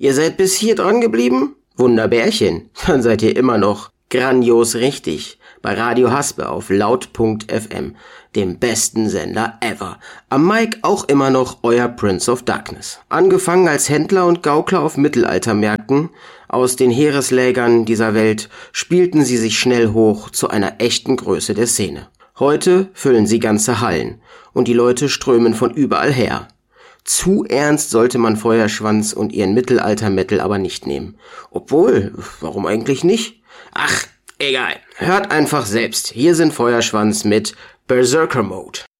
Ihr seid bis hier dran geblieben? Wunderbärchen, dann seid ihr immer noch grandios richtig bei Radio Haspe auf laut.fm, dem besten Sender ever. Am Mic auch immer noch euer Prince of Darkness. Angefangen als Händler und Gaukler auf Mittelaltermärkten, aus den Heereslägern dieser Welt spielten sie sich schnell hoch zu einer echten Größe der Szene. Heute füllen sie ganze Hallen und die Leute strömen von überall her. Zu ernst sollte man Feuerschwanz und ihren Mittelalter-Metal aber nicht nehmen. Obwohl, warum eigentlich nicht? Ach, egal. Hört einfach selbst. Hier sind Feuerschwanz mit Berserker Mode.